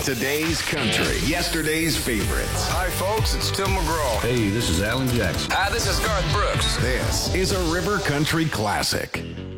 Today's country, yesterday's favorites. Hi, folks. It's Tim McGraw. Hey, this is Alan Jackson. Hi, this is Garth Brooks. This is a River Country Classic.